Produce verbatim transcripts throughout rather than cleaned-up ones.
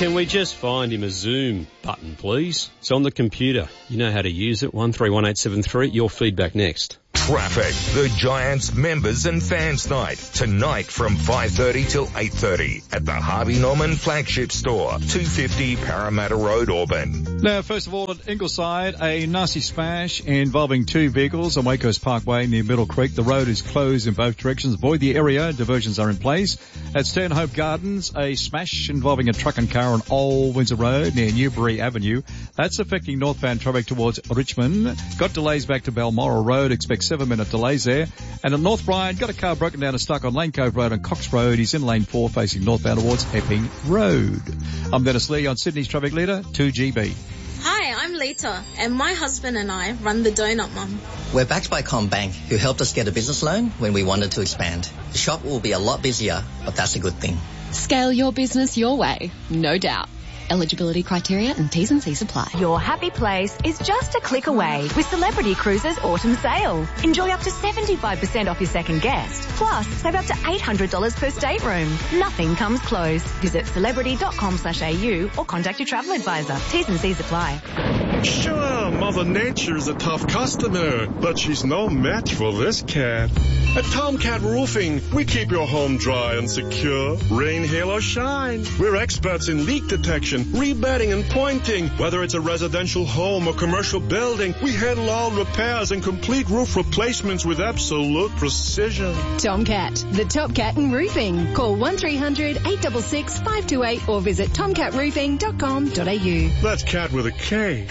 Can we just find him a Zoom button, please? It's on the computer. You know how to use it. one three one eight seven three. Your feedback next. Traffic. The Giants members and fans night tonight from five thirty till eight thirty at the Harvey Norman flagship store, two fifty Parramatta Road, Auburn. Now, first of all, at Ingleside, a nasty smash involving two vehicles on Wakehurst Parkway near Middle Creek. The road is closed in both directions. Avoid the area. Diversions are in place. At Stanhope Gardens, a smash involving a truck and car on Old Windsor Road near Newbury Avenue. That's affecting northbound traffic towards Richmond. Got delays back to Balmoral Road. Expect seven minute delays there. And at North Bryan, got a car broken down and stuck on Lane Cove Road and Cox Road. He's in lane four facing northbound towards Epping Road. I'm Dennis Lee on Sydney's traffic leader, two G B. Hi, I'm Lita, and my husband and I run the Donut Mum. We're backed by CommBank, who helped us get a business loan when we wanted to expand. The shop will be a lot busier, but that's a good thing. Scale your business your way, no doubt. Eligibility criteria and T's and C's apply. Your happy place is just a click away with Celebrity Cruises Autumn Sale. Enjoy up to seventy-five percent off your second guest. Plus, save up to eight hundred dollars per stateroom. Nothing comes close. Visit celebrity.com slash AU or contact your travel advisor. T's and C's apply. Sure, Mother Nature's a tough customer, but she's no match for this cat. At Tomcat Roofing, we keep your home dry and secure. Rain, hail, or shine. We're experts in leak detection, rebedding, and pointing. Whether it's a residential home or commercial building, we handle all repairs and complete roof replacements with absolute precision. Tomcat, the top cat in roofing. Call one three hundred eight six six five two eight or visit tomcat roofing dot com dot a u. That's cat with a K.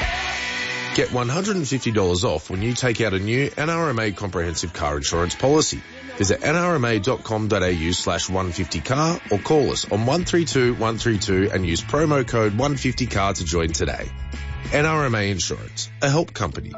Get one hundred fifty dollars off when you take out a new N R M A comprehensive car insurance policy. Visit n r m a dot com dot a u slash one fifty car or call us on one three two one three two and use promo code one fifty car to join today. N R M A Insurance, a help company.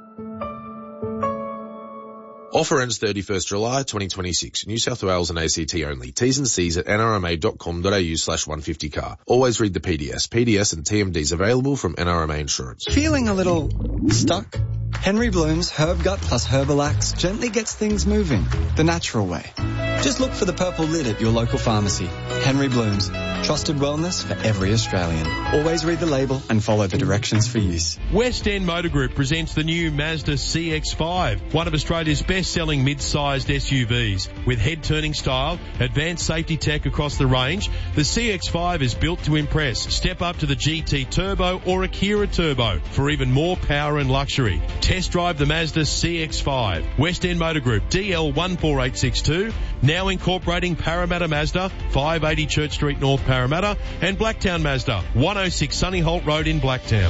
Offer ends thirty-first July twenty twenty-six. New South Wales and A C T only. T's and C's at n r m a dot com dot a u slash one fifty car. Always read the P D S. P D S and T M Ds available from N R M A Insurance. Feeling a little stuck? Henry Bloom's Herb Gut plus Herbalax gently gets things moving the natural way. Just look for the purple lid at your local pharmacy. Henry Bloom's. Trusted wellness for every Australian. Always read the label and follow the directions for use. West End Motor Group presents the new Mazda C X five, one of Australia's best-selling mid-sized S U Vs. With head-turning style, advanced safety tech across the range, the C X five is built to impress. Step up to the G T Turbo or Akira Turbo for even more power and luxury. Test drive the Mazda C X five. West End Motor Group, D L one four eight six two, now incorporating Parramatta Mazda, five eighty Church Street, North Parramatta, and Blacktown Mazda, one oh six Sunny Holt Road in Blacktown.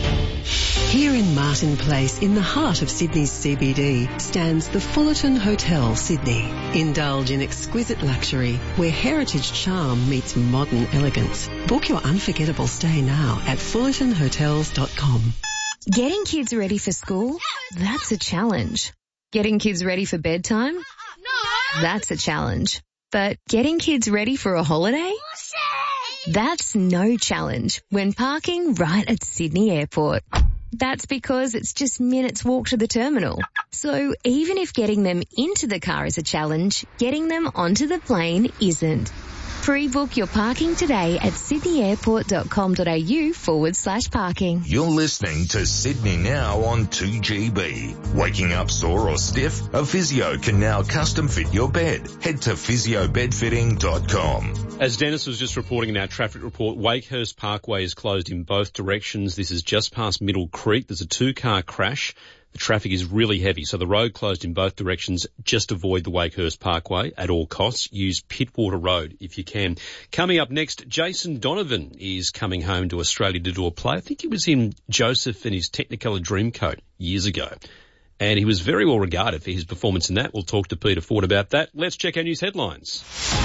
Here in Martin Place, in the heart of Sydney's C B D, stands the Fullerton Hotel, Sydney. Indulge in exquisite luxury, where heritage charm meets modern elegance. Book your unforgettable stay now at fullerton hotels dot com. Getting kids ready for school? That's a challenge. Getting kids ready for bedtime? No! That's a challenge. But getting kids ready for a holiday? That's no challenge when parking right at Sydney Airport. That's because it's just minutes walk to the terminal. So even if getting them into the car is a challenge, getting them onto the plane isn't. Pre-book your parking today at sydneyairport.com.au forward slash parking. You're listening to Sydney Now on two G B. Waking up sore or stiff? A physio can now custom fit your bed. Head to physio bed fitting dot com. As Dennis was just reporting in our traffic report, Wakehurst Parkway is closed in both directions. This is just past Middle Creek. There's a two-car crash. The traffic is really heavy, so the road closed in both directions. Just avoid the Wakehurst Parkway at all costs. Use Pittwater Road if you can. Coming up next, Jason Donovan is coming home to Australia to do a play. I think he was in Joseph and his Technicolor Dreamcoat years ago. And he was very well regarded for his performance in that. We'll talk to Peter Ford about that. Let's check our news headlines.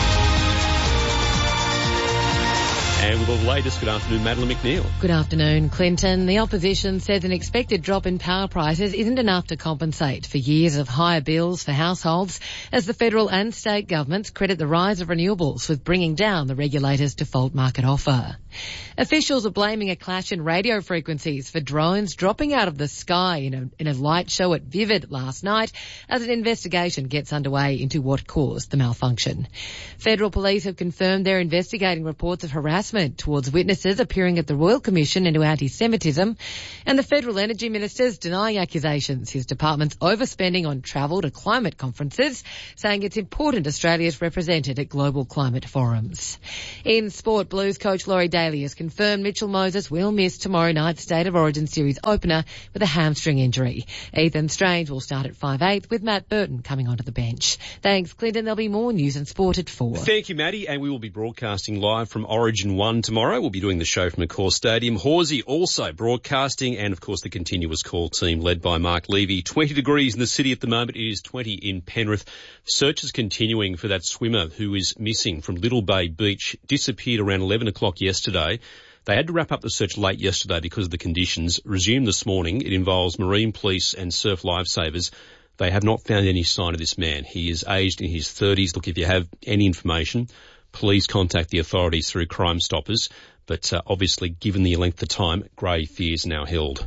And with the latest, good afternoon, Madeline McNeil. Good afternoon, Clinton. The opposition says an expected drop in power prices isn't enough to compensate for years of higher bills for households as the federal and state governments credit the rise of renewables with bringing down the regulator's default market offer. Officials are blaming a clash in radio frequencies for drones dropping out of the sky in a, in a light show at Vivid last night as an investigation gets underway into what caused the malfunction. Federal police have confirmed they're investigating reports of harassment harassment towards witnesses appearing at the Royal Commission into Anti-Semitism, and the Federal Energy Minister's denying accusations his department's overspending on travel to climate conferences, saying it's important Australia's represented at global climate forums. In sport, Blues coach Laurie Daly has confirmed Mitchell Moses will miss tomorrow night's State of Origin Series opener with a hamstring injury. Ethan Strange will start at five eight with Matt Burton coming onto the bench. Thanks, Clinton. There'll be more news and sport at four. Thank you, Maddie. And we will be broadcasting live from Origin one tomorrow. We'll be doing the show from Accor Stadium. Horsey also broadcasting, and of course the continuous call team led by Mark Levy. twenty degrees in the city at the moment. It is twenty in Penrith. Search is continuing for that swimmer who is missing from Little Bay Beach. Disappeared around eleven o'clock yesterday. They had to wrap up the search late yesterday because of the conditions. Resumed this morning. It involves Marine Police and Surf Lifesavers. They have not found any sign of this man. He is aged in his thirties. Look, if you have any information, please contact the authorities through Crime Stoppers. But uh, obviously, given the length of time, grave fears now held.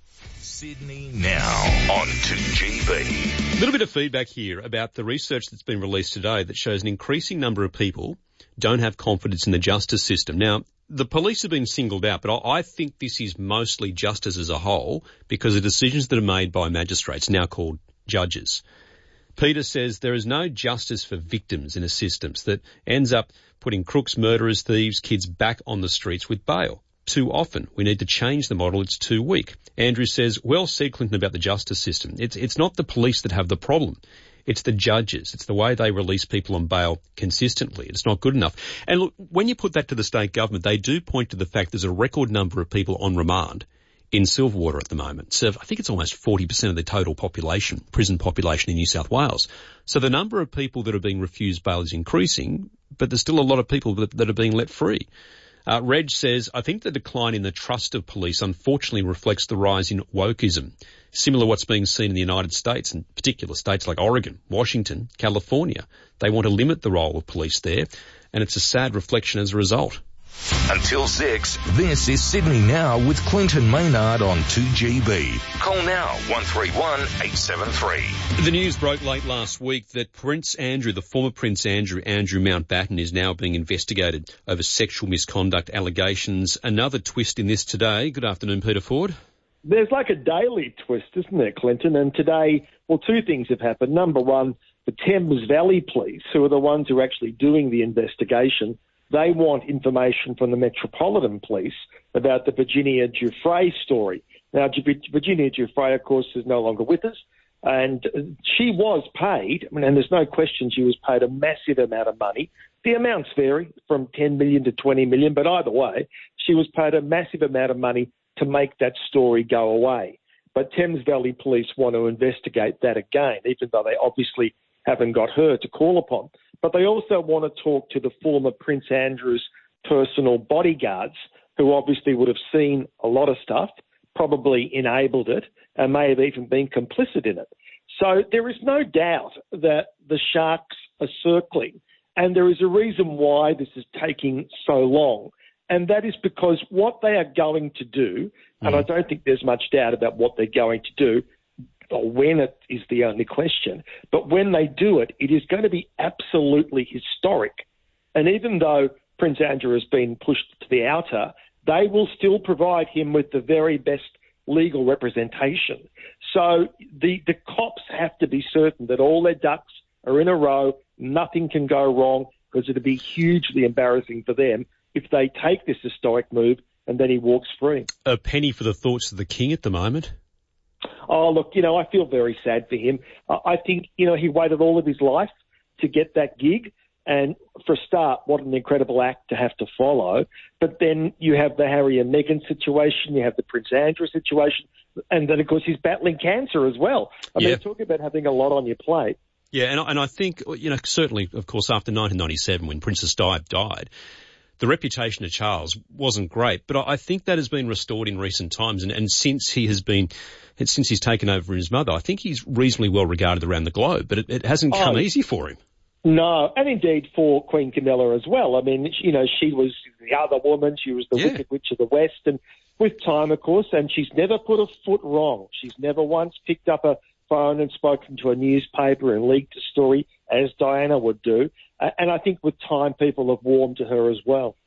Sydney Now on two G B. A little bit of feedback here about the research that's been released today that shows an increasing number of people don't have confidence in the justice system. Now, the police have been singled out, but I think this is mostly justice as a whole because of decisions that are made by magistrates, now called judges. Peter says there is no justice for victims in a system that ends up putting crooks, murderers, thieves, kids back on the streets with bail. Too often. We need to change the model. It's too weak. Andrew says, well said, Clinton, about the justice system. It's, it's not the police that have the problem. It's the judges. It's the way they release people on bail consistently. It's not good enough. And look, when you put that to the state government, they do point to the fact there's a record number of people on remand in Silverwater at the moment. So I think it's almost forty percent of the total population, prison population in New South Wales. So the number of people that are being refused bail is increasing, but there's still a lot of people that, that are being let free. Uh, Reg says, I think the decline in the trust of police unfortunately reflects the rise in wokeism, similar to what's being seen in the United States, in particular states like Oregon, Washington, California. They want to limit the role of police there, and it's a sad reflection as a result. Until six, this is Sydney Now with Clinton Maynard on two G B. Call now, one three one, eight seven three. The news broke late last week that Prince Andrew, the former Prince Andrew, Andrew Mountbatten, is now being investigated over sexual misconduct allegations. Another twist in this today. Good afternoon, Peter Ford. There's like a daily twist, isn't there, Clinton? And today, well, two things have happened. Number one, the Thames Valley Police, who are the ones who are actually doing the investigation, they want information from the Metropolitan Police about the Virginia Giuffre story. Now, Virginia Giuffre, of course, is no longer with us, and she was paid, I mean, and there's no question she was paid a massive amount of money. The amounts vary from ten million to twenty million, but either way, she was paid a massive amount of money to make that story go away. But Thames Valley Police want to investigate that again, even though they obviously haven't got her to call upon. But they also want to talk to the former Prince Andrew's personal bodyguards, who obviously would have seen a lot of stuff, probably enabled it, and may have even been complicit in it. So there is no doubt that the sharks are circling, and there is a reason why this is taking so long, and that is because what they are going to do, mm. and I don't think there's much doubt about what they're going to do, or when it is the only question, but when they do it, it is going to be absolutely historic. And even though Prince Andrew has been pushed to the outer, they will still provide him with the very best legal representation. So the, the cops have to be certain that all their ducks are in a row, nothing can go wrong, because it would be hugely embarrassing for them if they take this historic move and then he walks free. A penny for the thoughts of the king at the moment. Oh, look, you know, I feel very sad for him. I think, you know, he waited all of his life to get that gig. And for a start, what an incredible act to have to follow. But then you have the Harry and Meghan situation, you have the Prince Andrew situation, and then, of course, he's battling cancer as well. I yeah. mean, talk about having a lot on your plate. Yeah, and, and I think, you know, certainly, of course, after nineteen ninety-seven, when Princess Di died, the reputation of Charles wasn't great, but I think that has been restored in recent times. And, and since he has been, since he's taken over his mother, I think he's reasonably well regarded around the globe, but it, it hasn't come oh, easy for him. No, and indeed for Queen Camilla as well. I mean, you know, she was the other woman. She was the yeah. Wicked Witch of the West. And with time, of course, and she's never put a foot wrong. She's never once picked up a phone and spoken to a newspaper and leaked a story, as Diana would do. And I think with time, people have warmed to her as well.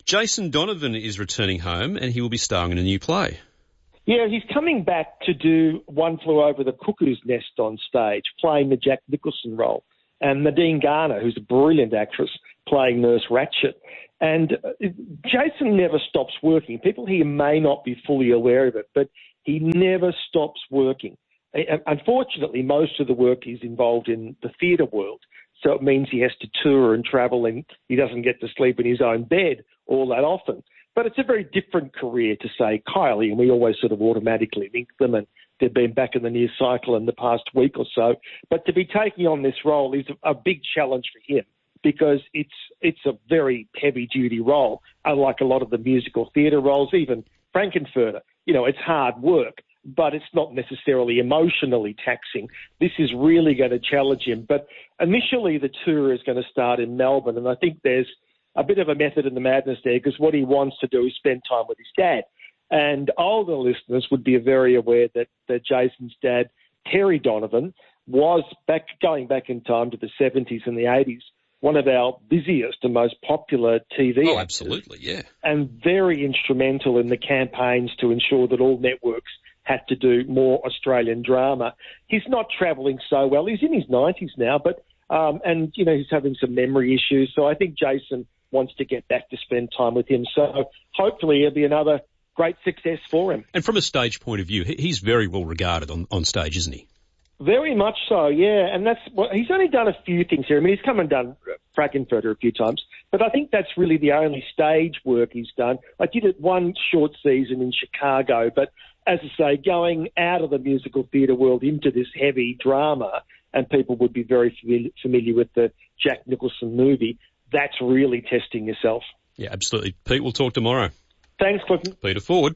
Jason Donovan is returning home and he will be starring in a new play. Yeah, he's coming back to do One Flew Over the Cuckoo's Nest on stage, playing the Jack Nicholson role. And Nadine Garner, who's a brilliant actress, playing Nurse Ratched. And uh, Jason never stops working. People here may not be fully aware of it, but he never stops working. Unfortunately, most of the work is involved in the theatre world, so it means he has to tour and travel and he doesn't get to sleep in his own bed all that often. But it's a very different career to, say, Kylie, and we always sort of automatically link them, and they've been back in the news cycle in the past week or so. But to be taking on this role is a big challenge for him because it's it's a very heavy-duty role, unlike a lot of the musical theatre roles, even Frankenfurter. You know, it's hard work, but it's not necessarily emotionally taxing. This is really going to challenge him. But initially the tour is going to start in Melbourne, and I think there's a bit of a method in the madness there because what he wants to do is spend time with his dad. And older listeners would be very aware that, that Jason's dad, Terry Donovan, was back going back in time to the seventies and the eighties, one of our busiest and most popular T V Oh, actors, absolutely, yeah. and very instrumental in the campaigns to ensure that all networks had to do more Australian drama. He's not travelling so well. He's in his nineties now, but um, and, you know, he's having some memory issues. So I think Jason wants to get back to spend time with him. So hopefully it'll be another great success for him. And from a stage point of view, he's very well regarded on, on stage, isn't he? Very much so, yeah. And that's well, he's only done a few things here. I mean, he's come and done Frankenfurter a few times, but I think that's really the only stage work he's done. I did it one short season in Chicago, but as I say, going out of the musical theatre world into this heavy drama, and people would be very familiar, familiar with the Jack Nicholson movie, that's really testing yourself. Yeah, absolutely. Pete, we'll talk tomorrow. Thanks, Clifton. Peter Ford.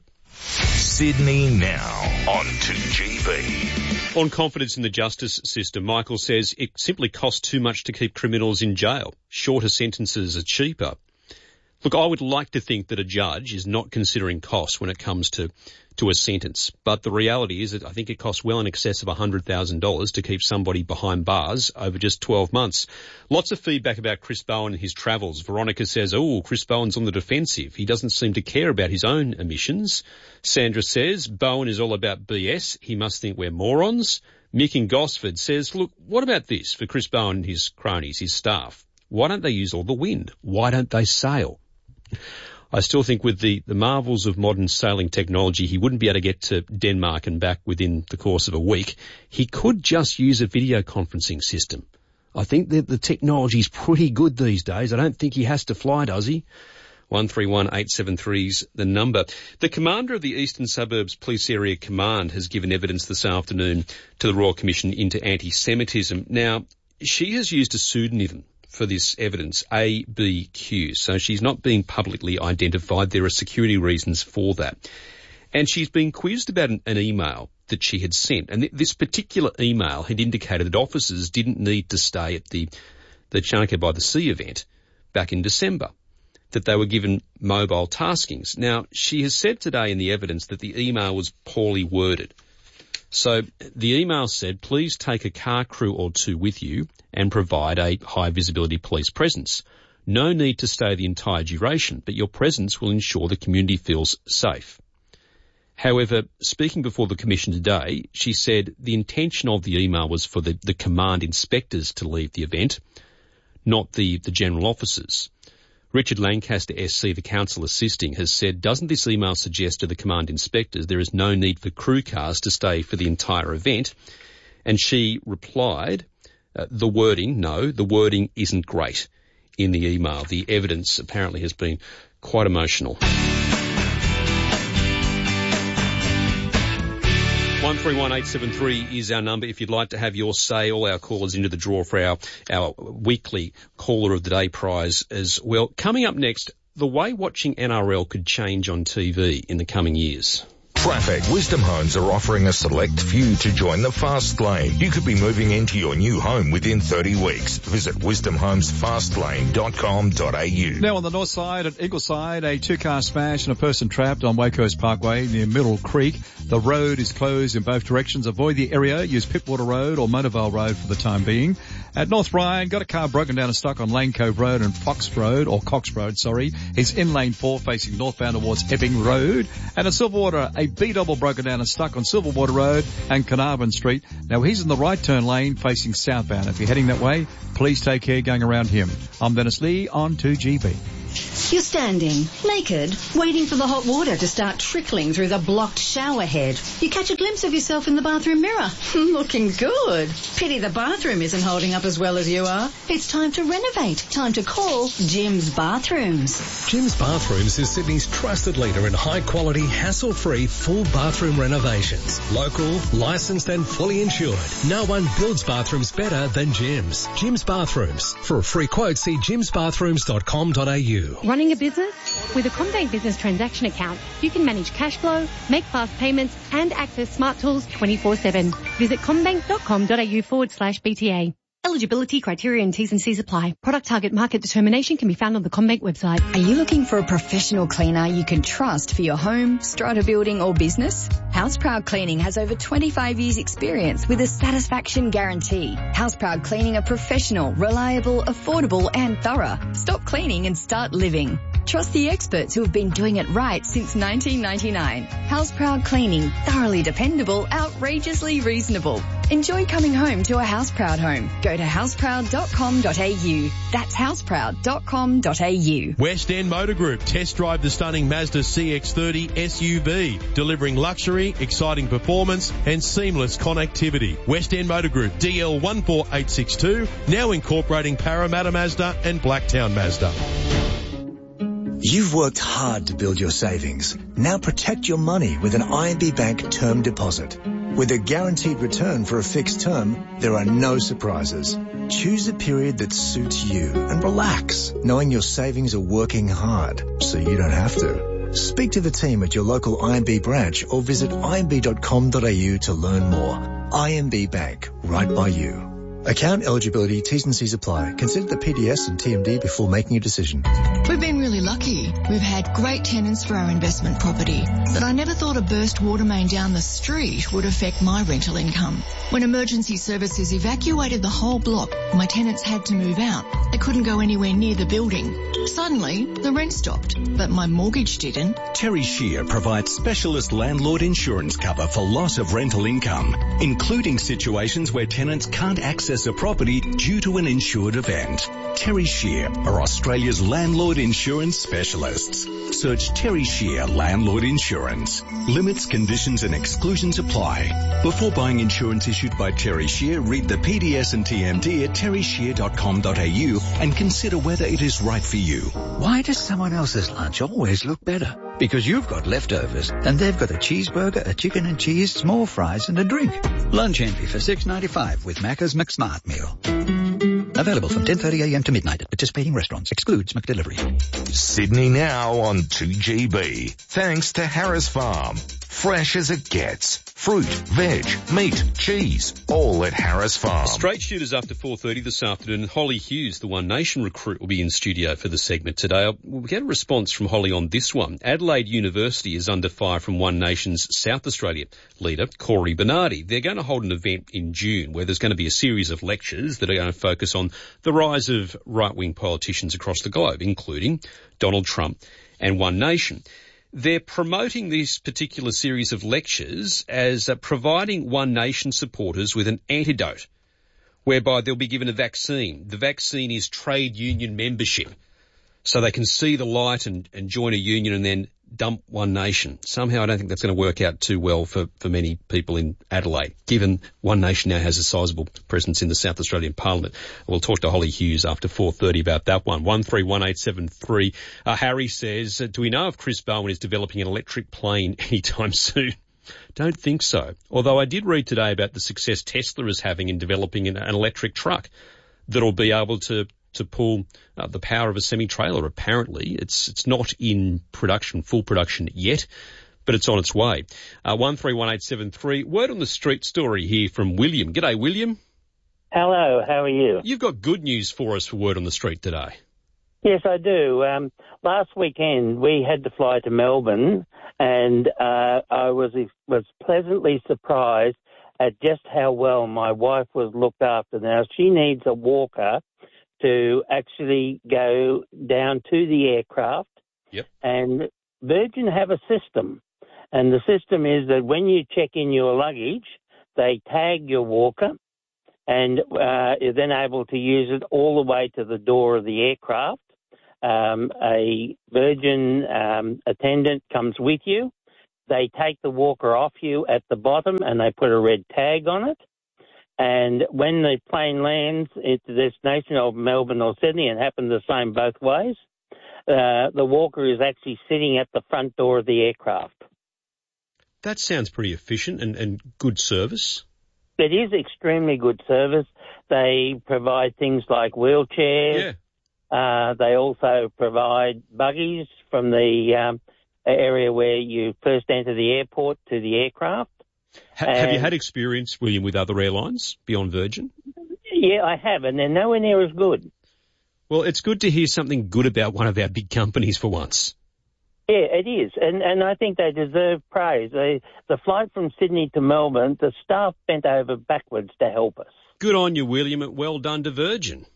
Sydney Now on two G B. On confidence in the justice system, Michael says it simply costs too much to keep criminals in jail. Shorter sentences are cheaper. Look, I would like to think that a judge is not considering costs when it comes to, to a sentence. But the reality is that I think it costs well in excess of one hundred thousand dollars to keep somebody behind bars over just twelve months. Lots of feedback about Chris Bowen and his travels. Veronica says, oh, Chris Bowen's on the defensive. He doesn't seem to care about his own emissions. Sandra says, Bowen is all about B S. He must think we're morons. Mick in Gosford says, look, what about this for Chris Bowen and his cronies, his staff? Why don't they use all the wind? Why don't they sail? I still think with the, the marvels of modern sailing technology, he wouldn't be able to get to Denmark and back within the course of a week. He could just use a video conferencing system. I think that the technology's pretty good these days. I don't think he has to fly, does he? one three one eight seven three's the number. The commander of the Eastern Suburbs Police Area Command has given evidence this afternoon to the Royal Commission into anti-Semitism. Now, she has used a pseudonym for this evidence, A B Q. So she's not being publicly identified. There are security reasons for that. And she's been quizzed about an, an email that she had sent. And th- this particular email had indicated that officers didn't need to stay at the, the Chanaka by the Sea event back in December, that they were given mobile taskings. Now, she has said today in the evidence that the email was poorly worded. So the email said, please take a car crew or two with you and provide a high visibility police presence. No need to stay the entire duration, but your presence will ensure the community feels safe. However, speaking before the Commission today, she said the intention of the email was for the, the command inspectors to leave the event, not the, the general officers. Richard Lancaster S C, the counsel assisting, has said, doesn't this email suggest to the command inspectors there is no need for crew cars to stay for the entire event? And she replied, uh, the wording, no, the wording isn't great in the email. The evidence apparently has been quite emotional. one three one eight seven three is our number if you'd like to have your say. All our callers into the draw for our, our weekly Caller of the Day prize as well. Coming up next, the way watching N R L could change on T V in the coming years. Traffic. Wisdom Homes are offering a select few to join the fast lane. You could be moving into your new home within thirty weeks. Visit wisdom homes fast lane dot com dot a u. Now on the north side at Ingleside, a two-car smash and a person trapped on Waco's Parkway near Middle Creek. The road is closed in both directions. Avoid the area. Use Pittwater Road or Motorvale Road for the time being. At North Ryan, got a car broken down and stuck on Lane Cove Road and Fox Road, or Cox Road, sorry. He's in lane four facing northbound towards Epping Road. And at Silverwater, a B-double broken down and stuck on Silverwater Road and Carnarvon Street. Now he's in the right turn lane facing southbound. If you're heading that way, please take care going around him. I'm Dennis Lee on two G B. You're standing, naked, waiting for the hot water to start trickling through the blocked shower head. You catch a glimpse of yourself in the bathroom mirror. Looking good. Pity the bathroom isn't holding up as well as you are. It's time to renovate. Time to call Jim's Bathrooms. Jim's Bathrooms is Sydney's trusted leader in high-quality, hassle-free, full bathroom renovations. Local, licensed and fully insured. No one builds bathrooms better than Jim's. Jim's Bathrooms. For a free quote, see jims bathrooms dot com dot a u. Running a business? With a CommBank Business Transaction Account, you can manage cash flow, make fast payments, and access smart tools twenty-four seven. Visit commbank dot com dot a u forward slash B T A. Eligibility, criteria and T's and C's apply. Product target market determination can be found on the CommBank website. Are you looking for a professional cleaner you can trust for your home, strata building or business? Houseproud Cleaning has over twenty-five years experience with a satisfaction guarantee. Houseproud Cleaning are professional, reliable, affordable and thorough. Stop cleaning and start living. Trust the experts who have been doing it right since nineteen ninety-nine. Houseproud Cleaning, thoroughly dependable, outrageously reasonable. Enjoy coming home to a Houseproud home. Go to houseproud dot com dot a u. That's houseproud dot com dot a u. West End Motor Group. Test drive the stunning Mazda C X thirty S U V, delivering luxury, exciting performance and seamless connectivity. West End Motor Group, D L one four eight six two, now incorporating Parramatta Mazda and Blacktown Mazda. You've worked hard to build your savings. Now protect your money with an I M B Bank term deposit. With a guaranteed return for a fixed term, there are no surprises. Choose a period that suits you and relax, knowing your savings are working hard, so you don't have to. Speak to the team at your local I M B branch or visit i m b dot com dot a u to learn more. I M B Bank, right by you. Account eligibility, T's and C's apply. Consider the P D S and T M D before making a decision. We've been really lucky. We've had great tenants for our investment property, but I never thought a burst water main down the street would affect my rental income. When emergency services evacuated the whole block, my tenants had to move out. They couldn't go anywhere near the building. Suddenly, the rent stopped, but my mortgage didn't. Terry Shear provides specialist landlord insurance cover for loss of rental income, including situations where tenants can't access a property due to an insured event. Terry Shear are Australia's landlord insurance specialists. Search Terry Shear Landlord Insurance. Limits, conditions and exclusions apply. Before buying insurance issued by Terry Shear, read the P D S and T M D at terry shear dot com dot a u and consider whether it is right for you. Why does someone else's lunch always look better? Because you've got leftovers and they've got a cheeseburger, a chicken and cheese, small fries and a drink. Lunch envy for six ninety-five with Macca's McSmart Meal. Available from ten thirty a m to midnight at participating restaurants. Excludes McDelivery. Sydney Now on two G B. Thanks to Harris Farm. Fresh as it gets. Fruit, veg, meat, cheese, all at Harris Farm. Straight shooters after four thirty this afternoon. Holly Hughes, the One Nation recruit, will be in studio for the segment today. We'll get a response from Holly on this one. Adelaide University is under fire from One Nation's South Australia leader, Corey Bernardi. They're going to hold an event in June where there's going to be a series of lectures that are going to focus on the rise of right-wing politicians across the globe, including Donald Trump and One Nation. They're promoting this particular series of lectures as uh, providing One Nation supporters with an antidote, whereby they'll be given a vaccine. The vaccine is trade union membership, so they can see the light and, and join a union and then dump One Nation. Somehow I don't think that's going to work out too well for, for many people in Adelaide, given One Nation now has a sizable presence in the South Australian Parliament. We'll talk to Holly Hughes after four thirty about that one. one three one eight seven three. Uh, Harry says, uh, do we know if Chris Bowen is developing an electric plane anytime soon? Don't think so. Although I did read today about the success Tesla is having in developing an, an electric truck that'll be able to to pull uh, the power of a semi-trailer. Apparently, it's it's not in production, full production yet, but it's on its way. Uh, one three one eight seven three. Word on the street story here from William. G'day, William. Hello, how are you? You've got good news for us for Word on the Street today. Yes, I do. Um, last weekend we had to fly to Melbourne, and uh, I was was pleasantly surprised at just how well my wife was looked after. Now, she needs a walker to actually go down to the aircraft. Yep. And Virgin have a system, and the system is that when you check in your luggage, they tag your walker, and uh, you're then able to use it all the way to the door of the aircraft. Um, a Virgin um, attendant comes with you. They take the walker off you at the bottom and they put a red tag on it. And when the plane lands at the destination of Melbourne or Sydney, and it happens the same both ways, uh, the walker is actually sitting at the front door of the aircraft. That sounds pretty efficient and, and good service. It is extremely good service. They provide things like wheelchairs. Yeah. Uh, they also provide buggies from the um, area where you first enter the airport to the aircraft. Ha- have you had experience, William, with other airlines beyond Virgin? Yeah, I have, and they're nowhere near as good. Well, it's good to hear something good about one of our big companies for once. Yeah, it is, and and I think they deserve praise. They, the flight from Sydney to Melbourne, the staff bent over backwards to help us. Good on you, William, and well done to Virgin.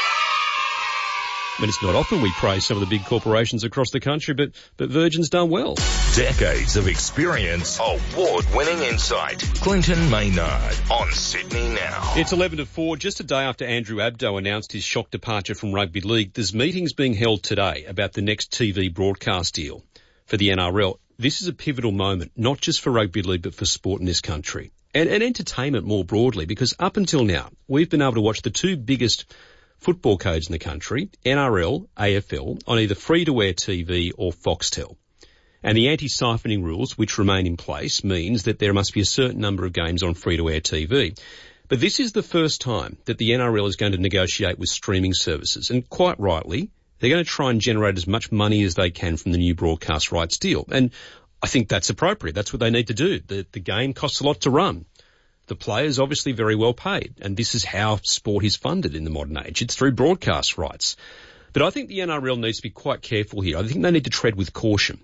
I mean, it's not often we praise some of the big corporations across the country, but, but Virgin's done well. Decades of experience, award-winning insight. Clinton Maynard on Sydney Now. It's eleven to four, just a day after Andrew Abdo announced his shock departure from rugby league. There's meetings being held today about the next T V broadcast deal for the N R L. This is a pivotal moment, not just for rugby league, but for sport in this country. And, and entertainment more broadly, because up until now, we've been able to watch the two biggest football codes in the country, N R L, A F L, on either free-to-air T V or Foxtel. And the anti-siphoning rules, which remain in place, means that there must be a certain number of games on free-to-air T V. But this is the first time that the N R L is going to negotiate with streaming services. And quite rightly, they're going to try and generate as much money as they can from the new broadcast rights deal. And I think that's appropriate. That's what they need to do. The, the game costs a lot to run. The players obviously very well paid, and this is how sport is funded in the modern age. It's through broadcast rights. But I think the N R L needs to be quite careful here. I think they need to tread with caution.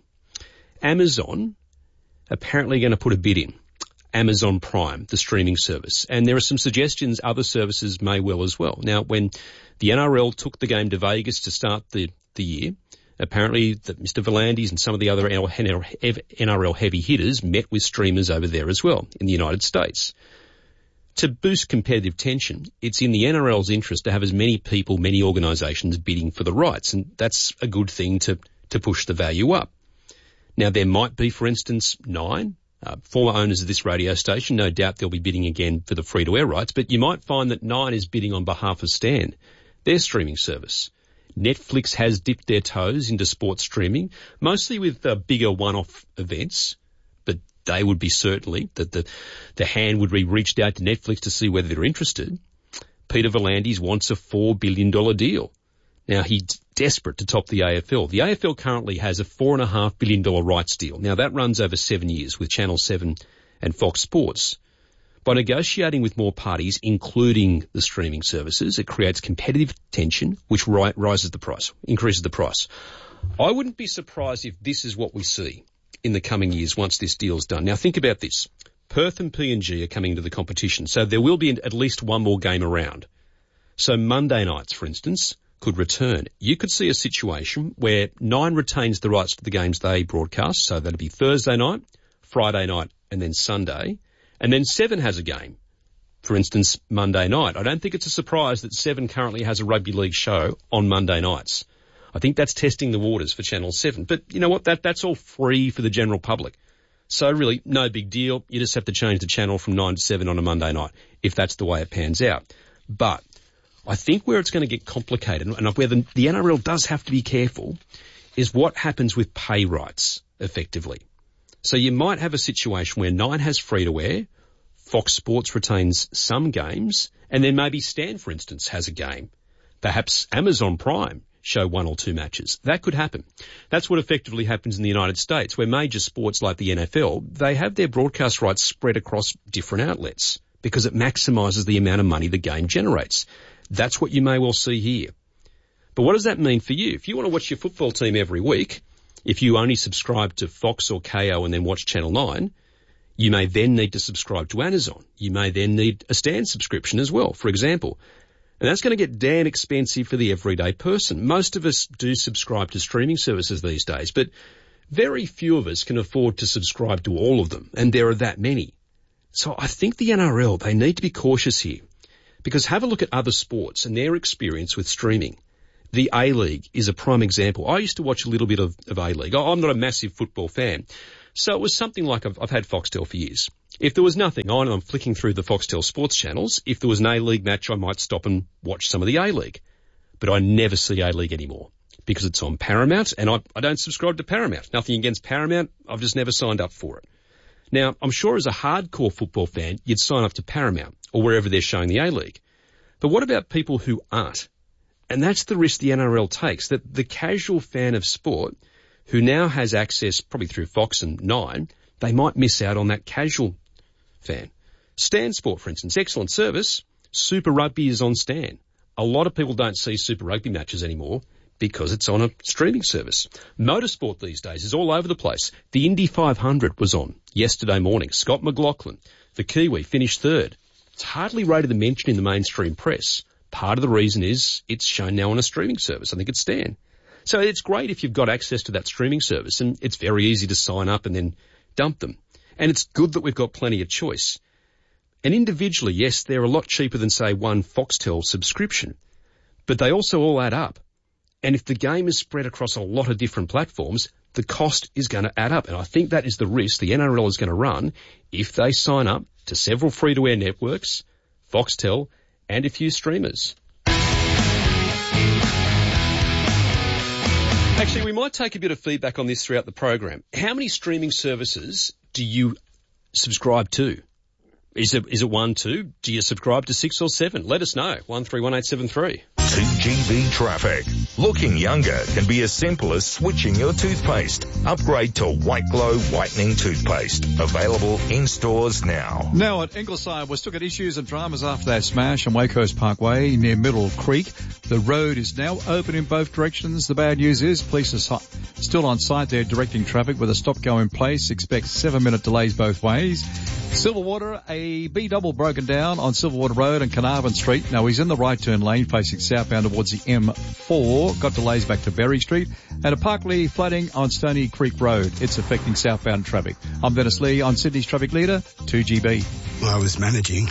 Amazon apparently going to put a bid in. Amazon Prime, the streaming service. And there are some suggestions other services may well as well. Now, when the N R L took the game to Vegas to start the, the year, apparently that Mister Volandis and some of the other N R L heavy hitters met with streamers over there as well in the United States. To boost competitive tension, it's in the N R L's interest to have as many people, many organisations bidding for the rights, and that's a good thing to, to push the value up. Now, there might be, for instance, Nine, uh, former owners of this radio station. No doubt they'll be bidding again for the free-to-air rights, but you might find that Nine is bidding on behalf of Stan, their streaming service. Netflix has dipped their toes into sports streaming, mostly with uh, bigger one-off events, but they would be certainly, that the, the hand would be reached out to Netflix to see whether they're interested. Peter Volandis wants a four billion dollars deal. Now, he's desperate to top the A F L. The A F L currently has a four point five billion dollars rights deal. Now, that runs over seven years with Channel seven and Fox Sports. By negotiating with more parties, including the streaming services, it creates competitive tension, which ri- rises the price, increases the price. I wouldn't be surprised if this is what we see in the coming years once this deal's done. Now, think about this. Perth and P and G are coming into the competition, so there will be at least one more game around. So Monday nights, for instance, could return. You could see a situation where Nine retains the rights to the games they broadcast, so that'd be Thursday night, Friday night, and then Sunday. And then Seven has a game, for instance, Monday night. I don't think it's a surprise that Seven currently has a rugby league show on Monday nights. I think that's testing the waters for Channel seven. But you know what? That that's all free for the general public. So really, no big deal. You just have to change the channel from nine to seven on a Monday night, if that's the way it pans out. But I think where it's going to get complicated, and where the, the N R L does have to be careful, is what happens with pay rights, effectively. So you might have a situation where Nine has free-to-air, Fox Sports retains some games, and then maybe Stan, for instance, has a game. Perhaps Amazon Prime show one or two matches. That could happen. That's what effectively happens in the United States, where major sports like the N F L, they have their broadcast rights spread across different outlets because it maximises the amount of money the game generates. That's what you may well see here. But what does that mean for you? If you want to watch your football team every week, if you only subscribe to Fox or K O and then watch Channel nine, you may then need to subscribe to Amazon. You may then need a Stan subscription as well, for example. And that's going to get damn expensive for the everyday person. Most of us do subscribe to streaming services these days, but very few of us can afford to subscribe to all of them, and there are that many. So I think the N R L, they need to be cautious here, because have a look at other sports and their experience with streaming. The A-League is a prime example. I used to watch a little bit of, of A-League. I'm not a massive football fan, so it was something like I've, I've had Foxtel for years. If there was nothing on and I'm flicking through the Foxtel sports channels, if there was an A-League match, I might stop and watch some of the A-League. But I never see A-League anymore because it's on Paramount, and I, I don't subscribe to Paramount. Nothing against Paramount. I've just never signed up for it. Now, I'm sure as a hardcore football fan, you'd sign up to Paramount or wherever they're showing the A-League. But what about people who aren't? And that's the risk the N R L takes, that the casual fan of sport who now has access probably through Fox and Nine, they might miss out on that casual fan. Stan Sport, for instance, excellent service. Super Rugby is on Stan. A lot of people don't see Super Rugby matches anymore because it's on a streaming service. Motorsport these days is all over the place. The Indy five hundred was on yesterday morning. Scott McLaughlin, the Kiwi, finished third. It's hardly rated a mention in the mainstream press. Part of the reason is it's shown now on a streaming service. I think it's Stan. So it's great if you've got access to that streaming service, and it's very easy to sign up and then dump them. And it's good that we've got plenty of choice. And individually, yes, they're a lot cheaper than, say, one Foxtel subscription, but they also all add up. And if the game is spread across a lot of different platforms, the cost is going to add up. And I think that is the risk the N R L is going to run if they sign up to several free-to-air networks, Foxtel, and a few streamers. Actually, we might take a bit of feedback on this throughout the program. How many streaming services do you subscribe to? Is it, is it one, two? Do you subscribe to six or seven? Let us know. one three one eight seven three. two G B traffic. Looking younger can be as simple as switching your toothpaste. Upgrade to White Glow Whitening Toothpaste. Available in stores now. Now at Ingleside, we're still got issues and dramas after that smash on Wakehurst Parkway near Middle Creek. The road is now open in both directions. The bad news is police are still on site there directing traffic with a stop go in place. Expect seven minute delays both ways. Silverwater, a B double broken down on Silverwater Road and Carnarvon Street. Now he's in the right turn lane facing southbound towards the M four. Got delays back to Berry Street. And a Parkley flooding on Stony Creek Road. It's affecting southbound traffic. I'm Dennis Lee on Sydney's Traffic Leader, two G B. I was managing.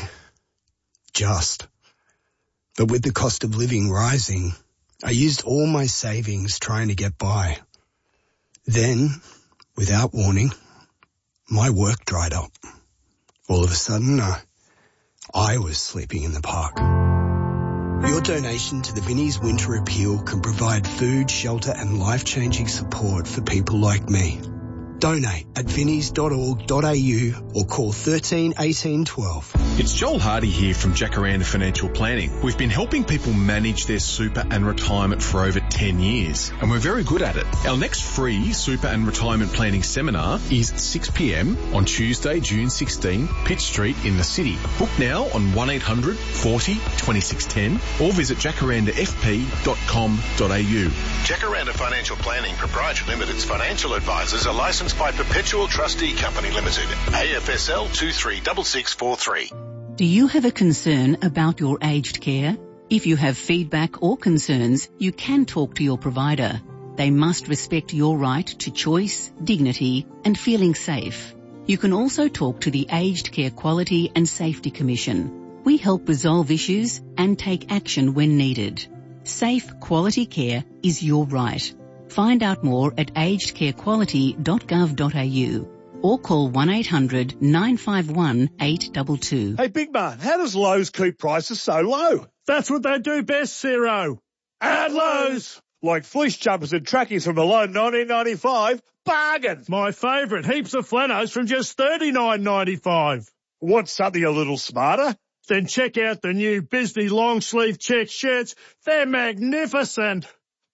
Just. But with the cost of living rising, I used all my savings trying to get by. Then, without warning, my work dried up. All of a sudden, uh, I was sleeping in the park. Your donation to the Vinnie's Winter Appeal can provide food, shelter and life-changing support for people like me. Donate at vinnies dot org dot a u or call thirteen eighteen twelve. It's Joel Hardy here from Jacaranda Financial Planning. We've been helping people manage their super and retirement for over ten years, and we're very good at it. Our next free super and retirement planning seminar is six p m on Tuesday, June sixteenth, Pitt Street in the city. Book now on one eight hundred forty twenty-six ten or visit jacaranda f p dot com dot a u. Jacaranda Financial Planning Proprietary Limited's financial advisors are licensed by Perpetual Trustee Company Limited, A F S L two three six six four three. Do you have a concern about your aged care? If you have feedback or concerns, you can talk to your provider. They must respect your right to choice, dignity, and feeling safe. You can also talk to the Aged Care Quality and Safety Commission. We help resolve issues and take action when needed. Safe, quality care is your right. Find out more at aged care quality dot gov dot a u or call one eight hundred nine five one eight two two. Hey, Big Man, how does Lowe's keep prices so low? That's what they do best, Zero. At Lowe's! Like fleece jumpers and trackies from below nineteen ninety-five, bargain! My favourite, heaps of flanos from just thirty-nine ninety-five. Want something a little smarter? Then check out the new Bisley long sleeve check shirts. They're magnificent.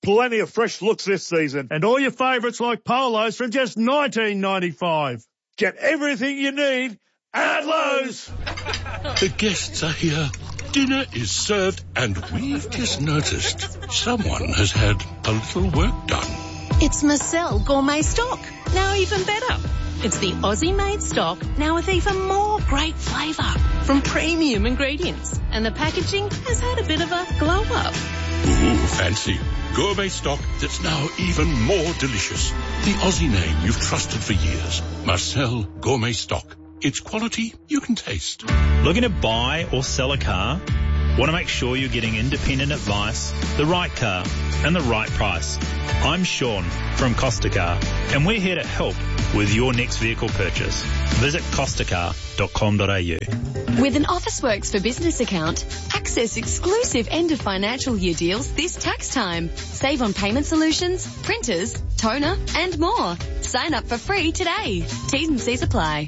plenty of fresh looks this season, and all your favourites like polos from just nineteen ninety-five. Get everything you need at Lowe's. The guests are here. Dinner is served, and we've just noticed someone has had a little work done. It's Marcel Gourmet Stock, now even better. It's the Aussie-made stock, now with even more great flavour from premium ingredients. And the packaging has had a bit of a glow-up. Ooh, fancy. Gourmet stock that's now even more delicious. The Aussie name you've trusted for years. Marcel Gourmet Stock. It's quality you can taste. Looking to buy or sell a car? Want to make sure you're getting independent advice, the right car, and the right price? I'm Sean from Costa Car, and we're here to help with your next vehicle purchase. Visit costa car dot com dot a u. With an Officeworks for Business account, access exclusive end of financial year deals this tax time. Save on payment solutions, printers, toner, and more. Sign up for free today. T's and C's apply.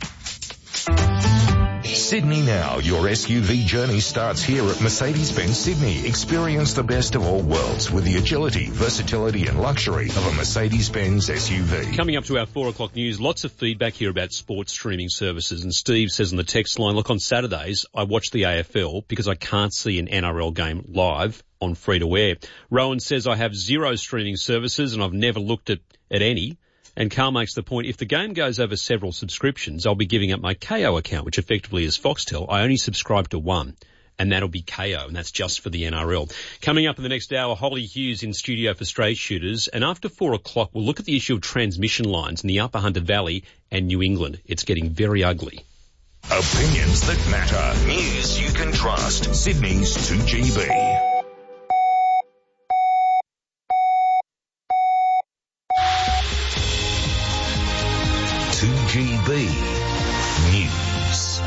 Sydney Now, your S U V journey starts here at Mercedes-Benz Sydney. Experience the best of all worlds with the agility, versatility and luxury of a Mercedes-Benz S U V. Coming up to our four o'clock news, lots of feedback here about sports streaming services. And Steve says on the text line, look, on Saturdays I watch the A F L because I can't see an N R L game live on free-to-air. Rowan says I have zero streaming services and I've never looked at, at any. And Carl makes the point, if the game goes over several subscriptions, I'll be giving up my K O account, which effectively is Foxtel. I only subscribe to one, and that'll be K O, and that's just for the N R L. Coming up in the next hour, Holly Hughes in studio for Straight Shooters. And after four o'clock, we'll look at the issue of transmission lines in the Upper Hunter Valley and New England. It's getting very ugly. Opinions that matter. News you can trust. Sydney's two G B. two G B News.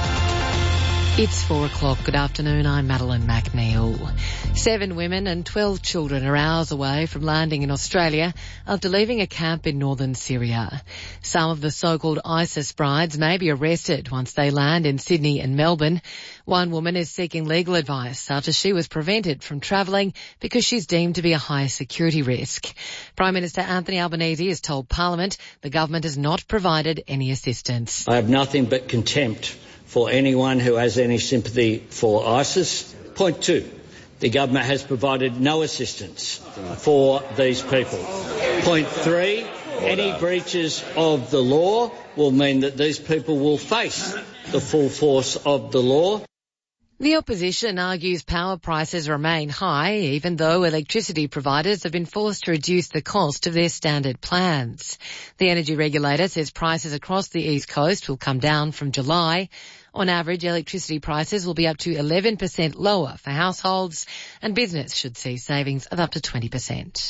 It's four o'clock. Good afternoon. I'm Madeline McNeil. Seven women and twelve children are hours away from landing in Australia after leaving a camp in northern Syria. Some of the so-called ISIS brides may be arrested once they land in Sydney and Melbourne. One woman is seeking legal advice after she was prevented from travelling because she's deemed to be a high security risk. Prime Minister Anthony Albanese has told Parliament the government has not provided any assistance. I have nothing but contempt for anyone who has any sympathy for ISIS. Point two, the government has provided no assistance for these people. Point three, any breaches of the law will mean that these people will face the full force of the law. The opposition argues power prices remain high, even though electricity providers have been forced to reduce the cost of their standard plans. The energy regulator says prices across the East Coast will come down from July. On average, electricity prices will be up to eleven percent lower for households, and business should see savings of up to twenty percent.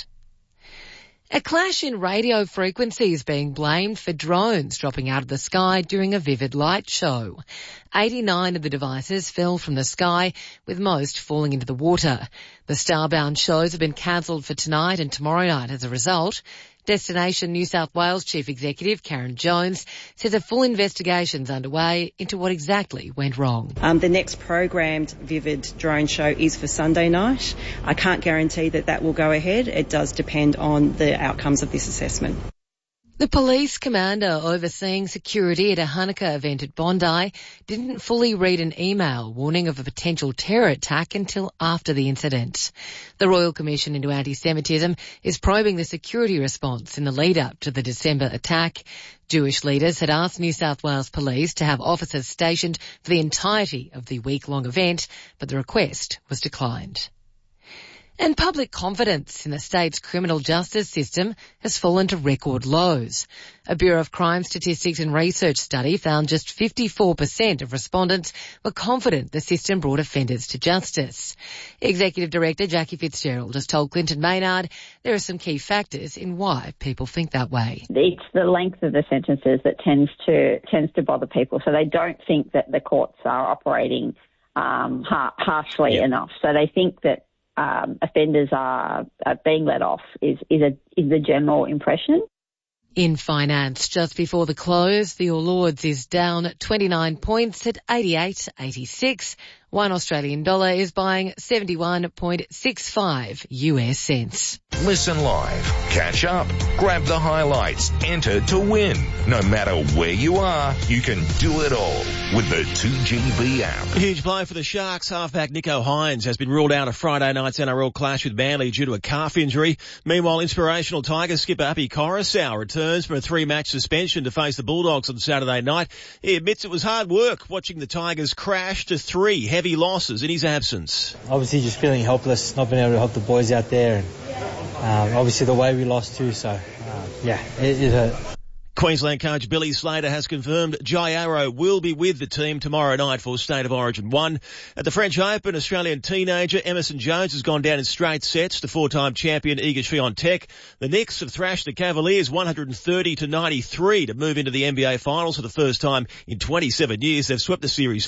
A clash in radio frequencies being blamed for drones dropping out of the sky during a Vivid light show. eighty-nine of the devices fell from the sky, with most falling into the water. The Starbound shows have been cancelled for tonight and tomorrow night as a result. Destination New South Wales Chief Executive Karen Jones says a full investigation's underway into what exactly went wrong. Um, the next programmed Vivid drone show is for Sunday night. I can't guarantee that that will go ahead. It does depend on the outcomes of this assessment. The police commander overseeing security at a Hanukkah event at Bondi didn't fully read an email warning of a potential terror attack until after the incident. The Royal Commission into Anti-Semitism is probing the security response in the lead-up to the December attack. Jewish leaders had asked New South Wales Police to have officers stationed for the entirety of the week-long event, but the request was declined. And public confidence in the state's criminal justice system has fallen to record lows. A Bureau of Crime Statistics and Research study found just fifty-four percent of respondents were confident the system brought offenders to justice. Executive Director Jackie Fitzgerald has told Clinton Maynard there are some key factors in why people think that way. It's the length of the sentences that tends to tends to bother people, so they don't think that the courts are operating um, har- harshly yeah. enough. So they think that Um, offenders are, are being let off is, is, a, is the general impression. In finance, just before the close, the All Ords is down twenty-nine points at eighty-eight eighty-six. One Australian dollar is buying seventy-one point six five U S cents. Listen live, catch up, grab the highlights, enter to win. No matter where you are, you can do it all with the two G B app. A huge blow for the Sharks. Halfback Nico Hines has been ruled out of Friday night's N R L clash with Manly due to a calf injury. Meanwhile, inspirational Tigers skipper Api Coruscant returns from a three-match suspension to face the Bulldogs on Saturday night. He admits it was hard work watching the Tigers crash to three heavy losses in his absence. Obviously just feeling helpless, not being able to help the boys out there, and um, obviously the way we lost too, so uh, yeah, it, it hurt. Queensland coach Billy Slater has confirmed Jai Arrow will be with the team tomorrow night for State of Origin one. At the French Open, Australian teenager Emerson Jones has gone down in straight sets to four-time champion Iga Swiatek. The Knicks have thrashed the Cavaliers one thirty to ninety-three to move into the N B A Finals for the first time in twenty-seven years. They've swept the series